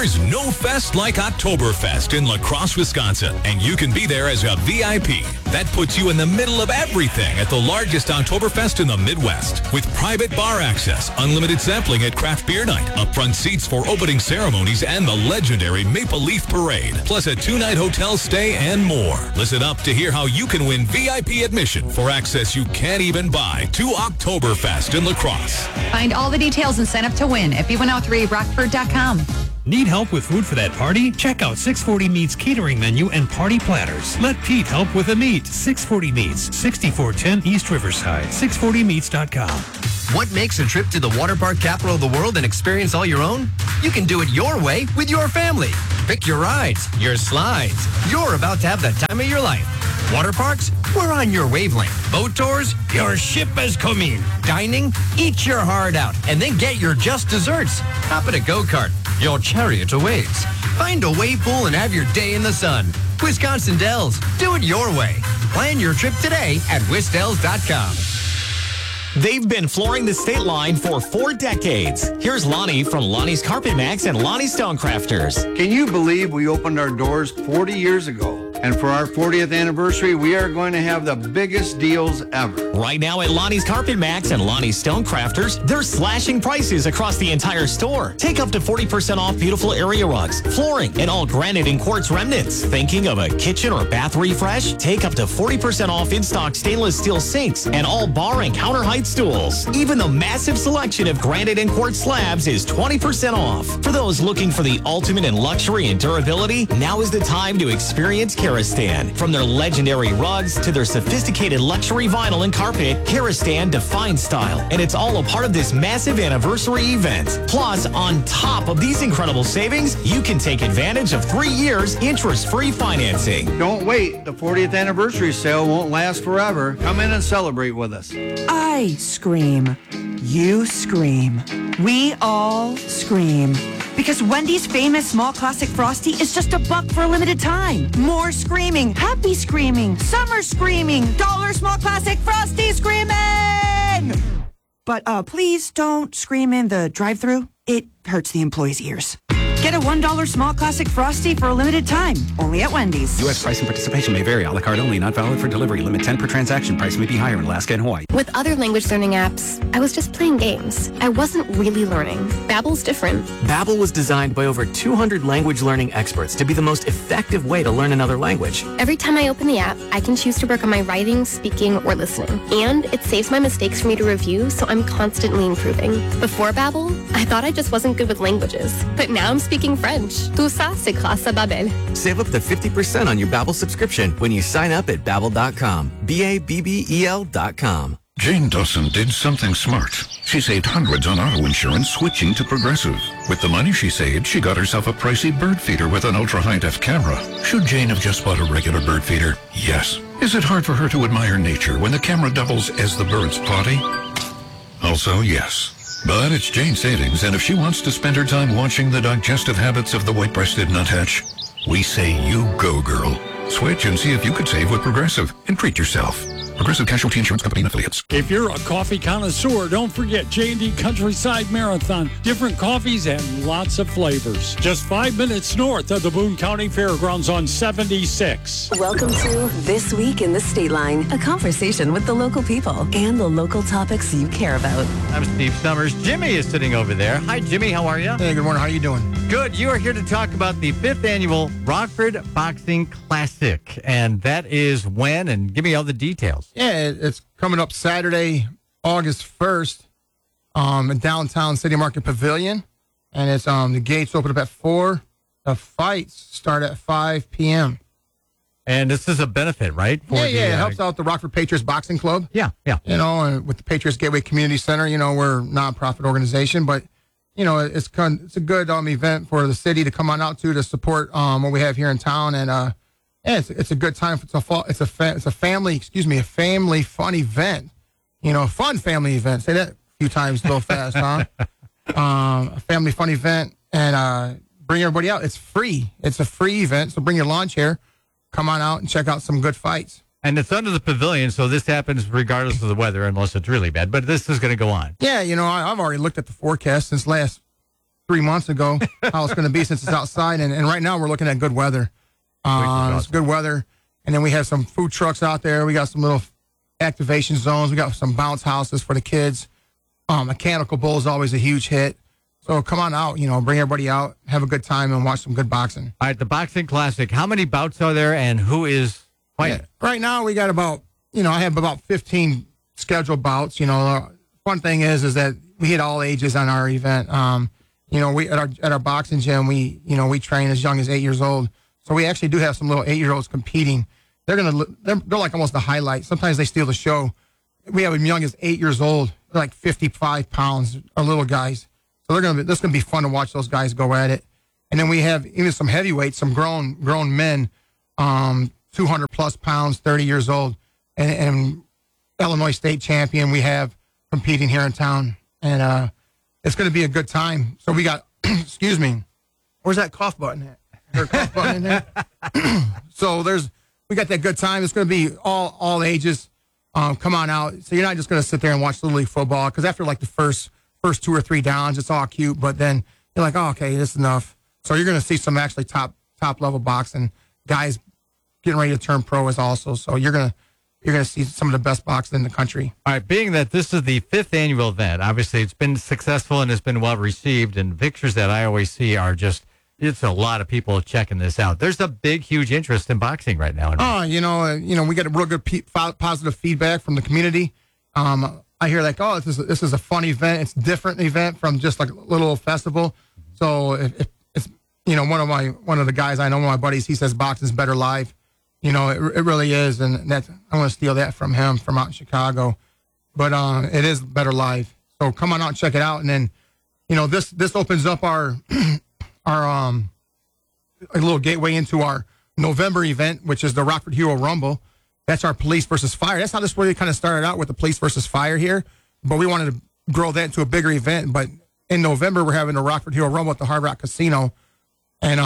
There's no fest like Oktoberfest in La Crosse, Wisconsin, and you can be there as a VIP. That puts you in the middle of everything at the largest Oktoberfest in the Midwest. With private bar access, unlimited sampling at Craft Beer Night, upfront seats for opening ceremonies, and the legendary Maple Leaf Parade, plus a 2-night hotel stay and more. Listen up to hear how you can win VIP admission for access you can't even buy to Oktoberfest in La Crosse. Find all the details and sign up to win at B103Rockford.com. Need help with food for that party? Check out 640 Meats catering menu and party platters. Let Pete help with the meat. 640 Meats, 6410 East Riverside, 640meats.com. What makes a trip to the water park capital of the world an experience all your own? You can do it your way with your family. Pick your rides, your slides. You're about to have the time of your life. Water parks? We're on your wavelength. Boat tours? Your ship has come in. Dining? Eat your heart out and then get your just desserts. Hop in a go-kart. Your chariot awaits. Find a wave pool and have your day in the sun. Wisconsin Dells. Do it your way. Plan your trip today at wisdells.com. They've been flooring the state line for 4 decades. Here's Lonnie from Lonnie's Carpet Max and Lonnie Stonecrafters. Can you believe we opened our doors 40 years ago? And for our 40th anniversary, we are going to have the biggest deals ever. Right now at Lonnie's Carpet Max and Lonnie's Stonecrafters, they're slashing prices across the entire store. Take up to 40% off beautiful area rugs, flooring, and all granite and quartz remnants. Thinking of a kitchen or bath refresh? Take up to 40% off in-stock stainless steel sinks and all bar and counter height stools. Even the massive selection of granite and quartz slabs is 20% off. For those looking for the ultimate in luxury and durability, now is the time to experience Karastan. From their legendary rugs to their sophisticated luxury vinyl and carpet, Karastan defines style, and it's all a part of this massive anniversary event. Plus, on top of these incredible savings, you can take advantage of 3 years interest-free financing. Don't wait. The 40th anniversary sale won't last forever. Come in and celebrate with us. I scream. You scream. We all scream. Because Wendy's famous small classic Frosty is just $1 for a limited time. More screaming, happy screaming, summer screaming, dollar small classic Frosty screaming! But please don't scream in the drive-thru. It hurts the employees' ears. Get a $1 small classic Frosty for a limited time, only at Wendy's. U.S. price and participation may vary. A la carte only, not valid for delivery. Limit 10 per transaction. Price may be higher in Alaska and Hawaii. With other language learning apps, I was just playing games. I wasn't really learning. Babbel's different. Babbel was designed by over 200 language learning experts to be the most effective way to learn another language. Every time I open the app, I can choose to work on my writing, speaking, or listening. And it saves my mistakes for me to review, so I'm constantly improving. Before Babbel, I thought I just wasn't good with languages. But now I'm speaking French. Tout ça, c'est grâce à Babbel. Save up to 50% on your Babbel subscription when you sign up at Babbel.com. Babbel.com. Jane Dawson did something smart. She saved hundreds on auto insurance switching to Progressive. With the money she saved, she got herself a pricey bird feeder with an ultra-high-def camera. Should Jane have just bought a regular bird feeder? Yes. Is it hard for her to admire nature when the camera doubles as the bird's potty? Also, yes. But it's Jane's savings, and if she wants to spend her time watching the digestive habits of the white-breasted nuthatch, we say you go, girl. Switch and see if you could save with Progressive and treat yourself. Progressive Casualty Insurance Company and Affiliates. If you're a coffee connoisseur, don't forget J&D Countryside Marathon. Different coffees and lots of flavors. Just 5 minutes north of the Boone County Fairgrounds on 76. Welcome to This Week in the State Line, a conversation with the local people and the local topics you care about. I'm Steve Summers. Jimmy is sitting over there. Hi, Jimmy. How are you? Hey, good morning. How are you doing? Good. You are here to talk about the 5th annual Rockford Boxing Classic. And that is when? And give me all the details. Yeah, it's coming up Saturday, August 1st, in downtown City Market Pavilion. And it's the gates open up at 4. The fights start at 5 p.m. And this is a benefit, right? It helps out the Rockford Patriots Boxing Club. Yeah. You know, and with the Patriots Gateway Community Center, you know, we're a nonprofit organization, but you know, it's a good event for the city to come on out to support what we have here in town, and it's a good time. It's a family fun event. You know, a fun family event. Say that a few times real fast, huh? A family fun event, and bring everybody out. It's free. It's a free event, so bring your lawn chair. Come on out and check out some good fights. And it's under the pavilion, so this happens regardless of the weather, unless it's really bad. But this is going to go on. Yeah, you know, I've already looked at the forecast since last 3 months ago how it's going to be since it's outside. And right now we're looking at good weather. It's good weather. And then we have some food trucks out there. We got some little activation zones. We got some bounce houses for the kids. Mechanical Bull is always a huge hit. So come on out, bring everybody out, have a good time, and watch some good boxing. All right, the Boxing Classic. How many bouts are there, and who is fighting? Yeah, right now we got about, I have about 15 scheduled bouts. One thing is that we hit all ages on our event. We at our boxing gym, we train as young as 8 years old. So we actually do have some little 8-year-olds competing. They're like almost the highlight. Sometimes they steal the show. We have them young as 8 years old. They're like 55 pounds, our little guys. So this gonna be fun to watch those guys go at it. And then we have even some heavyweights, some grown men, 200 plus pounds, 30 years old, and Illinois state champion we have competing here in town. And it's gonna be a good time. So we got, excuse me, where's that cough button at? Is there a cough button in there? So we got that good time. It's gonna be all ages. Come on out. So you're not just gonna sit there and watch Little League football, because after like the first 2 or 3 downs, it's all cute, but then you're like, oh, okay, this is enough. So you're going to see some actually top level boxing guys getting ready to turn pro as also. So you're going to see some of the best boxing in the country. All right, being that this is the 5th annual event, obviously it's been successful and it's been well received, and pictures that I always see are just, it's a lot of people checking this out. There's a big, huge interest in boxing right now. We get a real good positive feedback from the community. I hear like, oh, this is a fun event. It's a different event from just like a little festival. So if it's, one of the guys I know, one of my buddies, he says boxing's better live. It really is. And I want to steal that from him from out in Chicago, but it is better live. So come on out and check it out. And then, this opens up our a little gateway into our November event, which is the Rockford Hero Rumble. That's our police versus fire. That's how this really kind of started out, with the police versus fire here. But we wanted to grow that into a bigger event. But in November, we're having the Rockford Hero Rumble at the Hard Rock Casino. And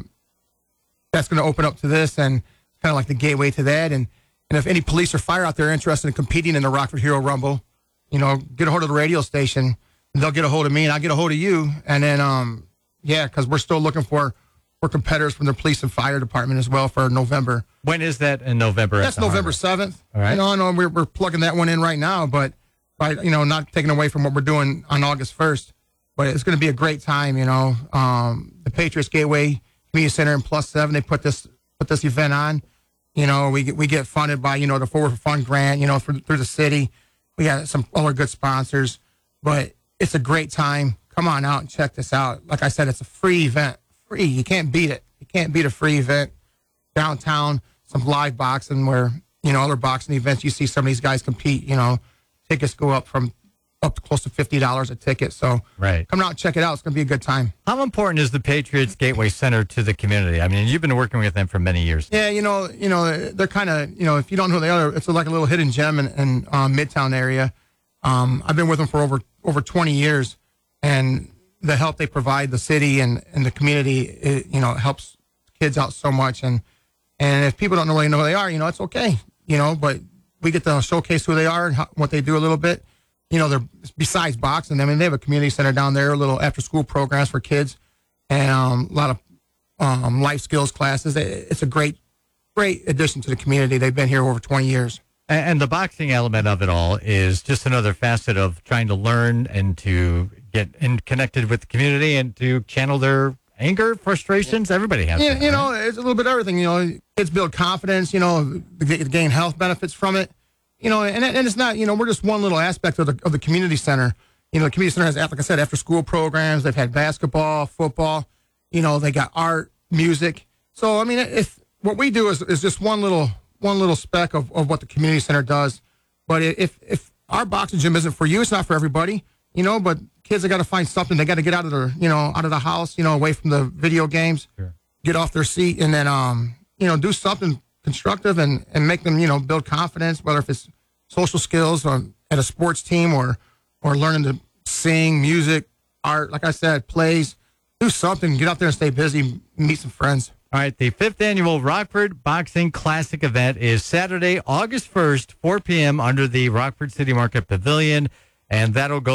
that's going to open up to this, and kind of like the gateway to that. And if any police or fire out there are interested in competing in the Rockford Hero Rumble, get a hold of the radio station. They'll get a hold of me, and I'll get a hold of you. And then, because we're still looking for competitors from the police and fire department as well for November. When is that in November? That's November 7th. All right. I know we're plugging that one in right now, but not taking away from what we're doing on August 1st. But it's going to be a great time. The Patriots Gateway Community Center and Plus 7, they put this event on. We get funded by the Forward for Fun grant. Through the city. We got some other good sponsors, but it's a great time. Come on out and check this out. Like I said, it's a free event. Free. You can't beat it. You can't beat a free event. Downtown, some live boxing where, other boxing events, you see some of these guys compete, tickets go up to close to $50 a ticket. So right. Come out and check it out. It's going to be a good time. How important is the Patriots Gateway Center to the community? I mean, you've been working with them for many years. Yeah, they're kind of, if you don't know who they are, it's like a little hidden gem in Midtown area. I've been with them for over 20 years, and the help they provide the city and the community, it helps kids out so much. And if people don't really know who they are, it's okay, but we get to showcase who they are and what they do a little bit. They're, besides boxing, I mean, they have a community center down there, little after school programs for kids, and a lot of life skills classes. It's a great addition to the community. They've been here over 20 years. And the boxing element of it all is just another facet of trying to learn and to get connected with the community and to channel their anger, frustrations. Everybody has that, right? It's a little bit of everything. Kids build confidence, gain health benefits from it. And it's not, we're just one little aspect of the community center. The community center has, like I said, after school programs. They've had basketball, football. They got art, music. So, I mean, if what we do is just one little speck of what the community center does. But if our boxing gym isn't for you, it's not for everybody, but kids have got to find something. They got to get out of the house, away from the video games, sure. Get off their seat, and then, do something constructive and make them, build confidence, whether if it's social skills or at a sports team or learning to sing, music, art, like I said, plays, do something, get out there and stay busy, meet some friends. All right, the 5th annual Rockford Boxing Classic event is Saturday, August 1st, 4 p.m. under the Rockford City Market Pavilion, and that'll go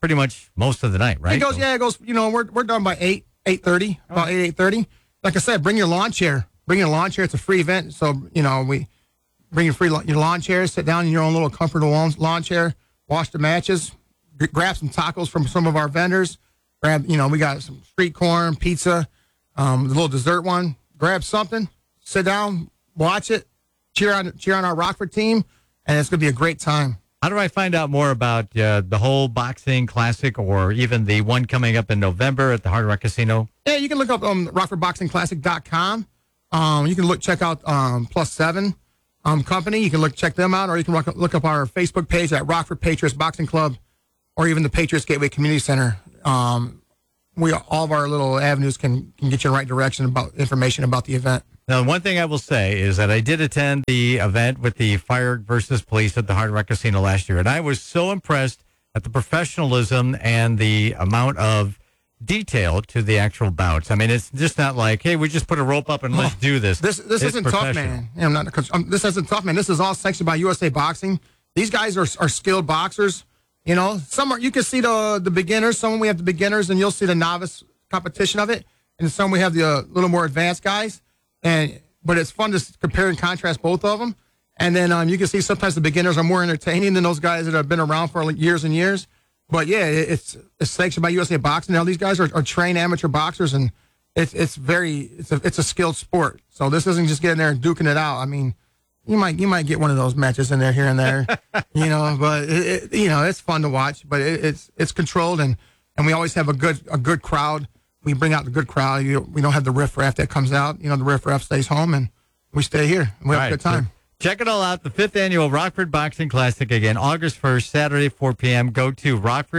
pretty much most of the night, right? It goes. You know, we're done by 8:30, about 8:30. Like I said, bring your lawn chair. Bring your lawn chair. It's a free event, so you know we bring your your lawn chair. Sit down in your own little comfortable lawn chair. Wash the matches. Grab some tacos from some of our vendors. Grab, you know, we got some street corn, pizza, the little dessert one. Grab something. Sit down. Watch it. Cheer on our Rockford team, and it's going to be a great time. How do I find out more about the whole boxing classic or even the one coming up in November at the Hard Rock Casino? Yeah, you can look up RockfordBoxingClassic.com. You can check out Plus 7 company. You can check them out, or you can look up our Facebook page at Rockford Patriots Boxing Club, or even the Patriots Gateway Community Center. All of our little avenues can get you in the right direction about information about the event. Now, one thing I will say is that I did attend the event with the Fire versus Police at the Hard Rock Casino last year, and I was so impressed at the professionalism and the amount of detail to the actual bouts. I mean, it's just not like, hey, we just put a rope up and let's do this. This isn't tough, man. This isn't tough, man. This is all sanctioned by USA Boxing. These guys are skilled boxers. You know, you can see the beginners. Some we have the beginners, and you'll see the novice competition of it. And some we have the little more advanced guys. But it's fun to compare and contrast both of them. And then you can see sometimes the beginners are more entertaining than those guys that have been around for years and years. But yeah, it's sanctioned by USA Boxing. Now these guys are trained amateur boxers, and it's a skilled sport. So this isn't just getting there and duking it out. I mean, you might get one of those matches in there here and there, you know. But it's fun to watch. But it's controlled, and we always have a good crowd. We bring out the good crowd. We don't have the riffraff that comes out. You know, the riffraff stays home, and we stay here. And we have a good time. So check it all out. The 5th Annual Rockford Boxing Classic, again, August 1st, Saturday, 4 p.m. Go to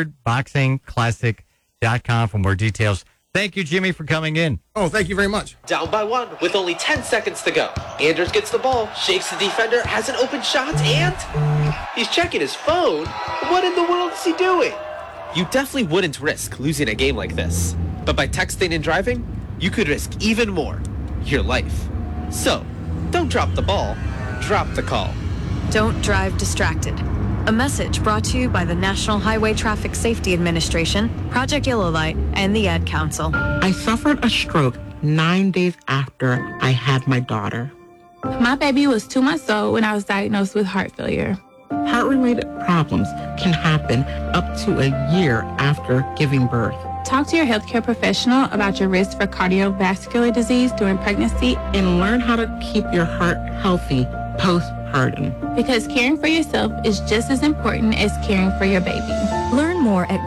RockfordBoxingClassic.com for more details. Thank you, Jimmy, for coming in. Oh, thank you very much. Down by 1 with only 10 seconds to go. Anders gets the ball, shakes the defender, has an open shot, and he's checking his phone. What in the world is he doing? You definitely wouldn't risk losing a game like this. But by texting and driving, you could risk even more, your life. So, don't drop the ball, drop the call. Don't drive distracted. A message brought to you by the National Highway Traffic Safety Administration, Project Yellow Light, and the Ad Council. I suffered a stroke 9 days after I had my daughter. My baby was 2 months old when I was diagnosed with heart failure. Heart-related problems can happen up to a year after giving birth. Talk to your healthcare professional about your risk for cardiovascular disease during pregnancy and learn how to keep your heart healthy postpartum. Because caring for yourself is just as important as caring for your baby. Learn more at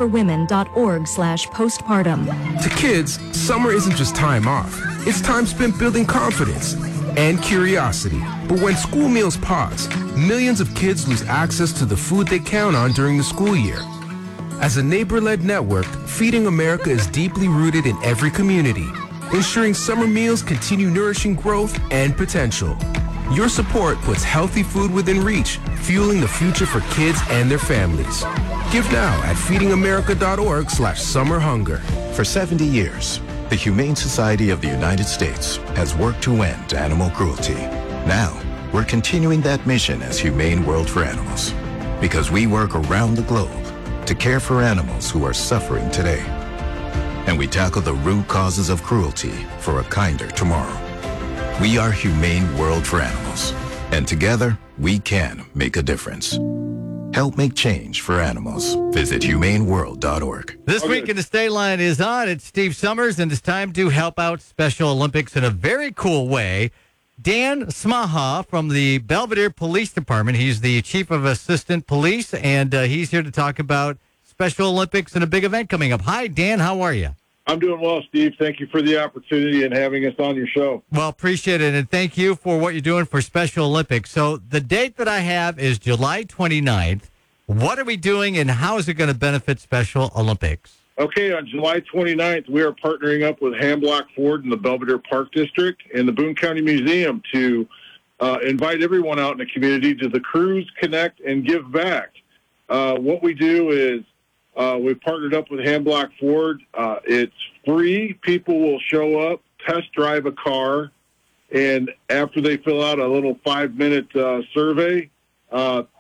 goredforwomen.org/postpartum. To kids, summer isn't just time off. It's time spent building confidence and curiosity. But when school meals pause, millions of kids lose access to the food they count on during the school year. As a neighbor-led network, Feeding America is deeply rooted in every community, ensuring summer meals continue nourishing growth and potential. Your support puts healthy food within reach, fueling the future for kids and their families. Give now at feedingamerica.org/summer hunger. For 70 years, the Humane Society of the United States has worked to end animal cruelty. Now, we're continuing that mission as Humane World for Animals, because we work around the globe to care for animals who are suffering today. And we tackle the root causes of cruelty for a kinder tomorrow. We are Humane World for Animals, and together we can make a difference. Help make change for animals. Visit humaneworld.org. This week in the State Line is on. It's Steve Summers, and it's time to help out Special Olympics in a very cool way. Dan Smaha from the Belvedere Police Department. He's the Chief of Assistant Police, and he's here to talk about Special Olympics and a big event coming up. Hi, Dan. How are you? I'm doing well, Steve. Thank you for the opportunity and having us on your show. Well, appreciate it, and thank you for what you're doing for Special Olympics. So the date that I have is July 29th. What are we doing, and how is it going to benefit Special Olympics? Okay, on July 29th, we are partnering up with Hamblock Ford and the Belvedere Park District and the Boone County Museum to invite everyone out in the community to the Cruise, Connect, and Give Back. What we do is we've partnered up with Hamblock Ford. It's free. People will show up, test drive a car, and after they fill out a little 5-minute survey,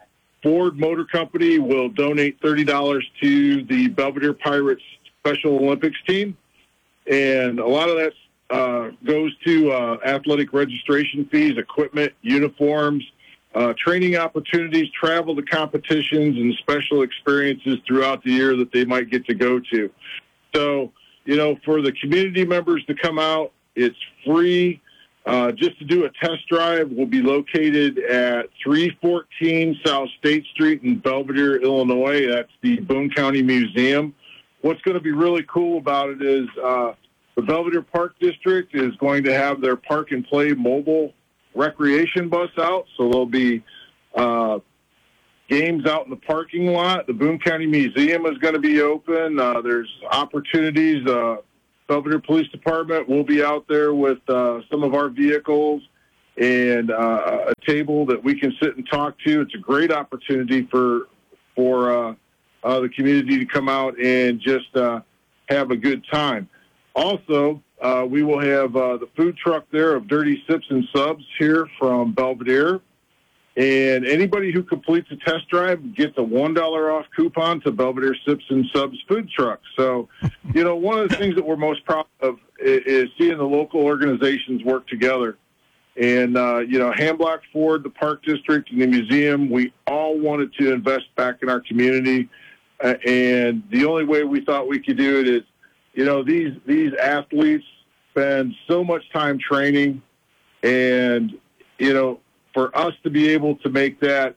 Ford Motor Company will donate $30 to the Belvedere Pirates Special Olympics team. And a lot of that goes to athletic registration fees, equipment, uniforms, training opportunities, travel to competitions, and special experiences throughout the year that they might get to go to. So, for the community members to come out, it's free. Just to do a test drive, we'll be located at 314 South State Street in Belvedere, Illinois. That's the Boone County Museum. What's going to be really cool about it is the Belvedere Park District is going to have their Park and Play mobile recreation bus out. So there'll be games out in the parking lot. The Boone County Museum is going to be open. There's opportunities. Belvedere Police Department will be out there with some of our vehicles and a table that we can sit and talk to. It's a great opportunity for the community to come out and just have a good time. Also, we will have the food truck there of Dirty Sips and Subs here from Belvedere. And anybody who completes a test drive gets a $1 off coupon to Belvedere Sips and Subs food truck. So, one of the things that we're most proud of is seeing the local organizations work together. And, Hamblock Ford, the Park District, and the museum, we all wanted to invest back in our community. And the only way we thought we could do it is, these athletes spend so much time training, and, for us to be able to make that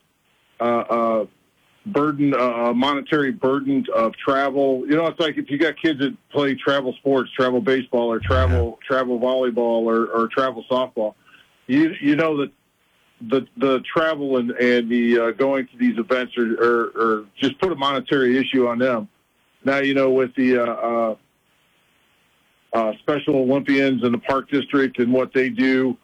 burden, monetary burden of travel, it's like if you got kids that play travel sports, travel baseball, or travel volleyball, or travel softball, you know that the travel and the going to these events are just put a monetary issue on them. Now, with the Special Olympians and the Park District and what they do,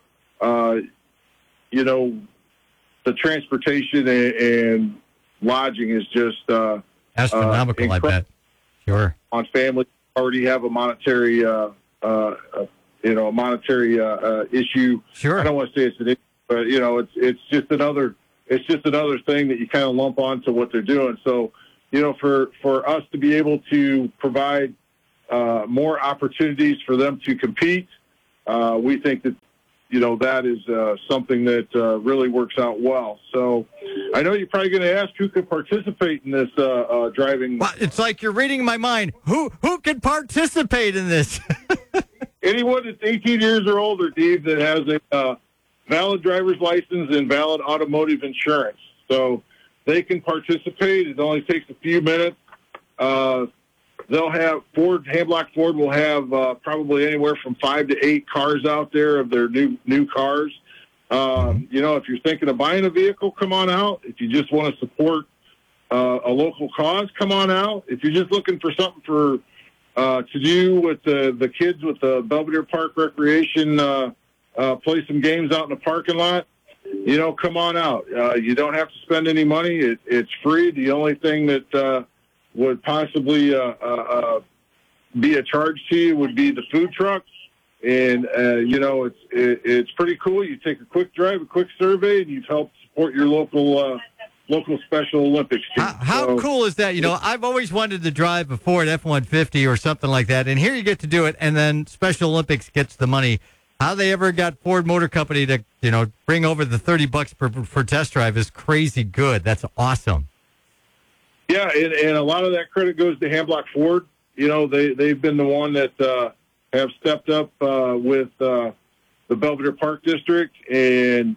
the transportation and lodging is just astronomical. I bet. Sure. On families already have a monetary, issue. Sure. I don't want to say it's an issue, but it's just another thing that you kind of lump onto what they're doing. So, for us to be able to provide more opportunities for them to compete, we think that that is something that really works out well. So I know you're probably going to ask who could participate in this driving. Well, it's like you're reading my mind. Who can participate in this? Anyone that's 18 years or older, Dave, that has a valid driver's license and valid automotive insurance. So they can participate. It only takes a few minutes. They'll have Hamblock Ford will have probably anywhere from 5 to 8 cars out there of their new cars. If you're thinking of buying a vehicle, come on out. If you just want to support a local cause, come on out. If you're just looking for something to do with the kids with the Belvedere Park Recreation, play some games out in the parking lot, come on out. You don't have to spend any money. It's free. The only thing that would possibly be a charge to you would be the food truck. And, it's pretty cool. You take a quick drive, a quick survey, and you've helped support your local Special Olympics team. How cool is that? I've always wanted to drive a Ford F-150 or something like that, and here you get to do it, and then Special Olympics gets the money. How they ever got Ford Motor Company to, bring over the $30 per test drive is crazy good. That's awesome. Yeah, and a lot of that credit goes to Hamblock Ford. They've been the one that have stepped up with the Belvedere Park District, and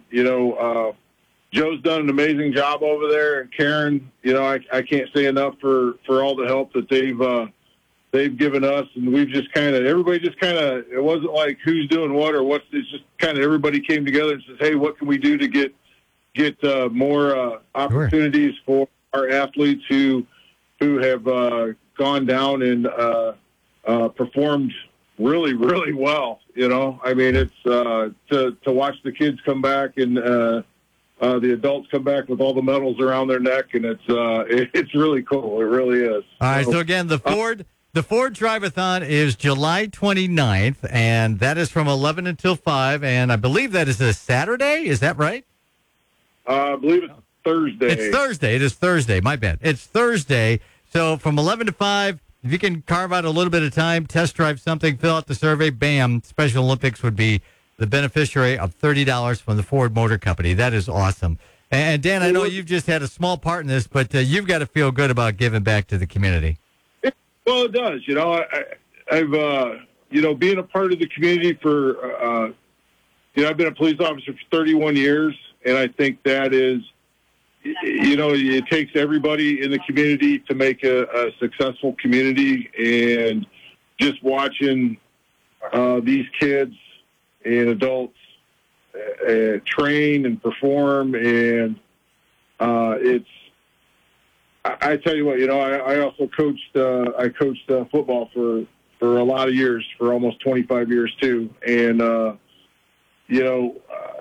Joe's done an amazing job over there, and Karen, I can't say enough for all the help that they've given us, and we've just everybody it wasn't like who's doing what or what's, it's just kind of everybody came together and says, hey, what can we do to get more opportunities for our athletes who have gone down and performed really, really well. It's to watch the kids come back and the adults come back with all the medals around their neck, and it's really cool. It really is. All right. So again, the Ford Drive-a-thon is July 29th, and that is from 11 until 5, and I believe that is a Saturday. Is that right? I believe it's Thursday. It's Thursday. It is Thursday. My bad. It's Thursday. So from 11 to 5, if you can carve out a little bit of time, test drive something, fill out the survey, bam, Special Olympics would be the beneficiary of $30 from the Ford Motor Company. That is awesome. And Dan, I know you've just had a small part in this, but you've got to feel good about giving back to the community. Well, it does. I've being a part of the community for, I've been a police officer for 31 years, and I think that is, it takes everybody in the community to make a successful community, and just watching these kids and adults train and perform, and I tell you what, I also coached football for a lot of years, for almost 25 years too, and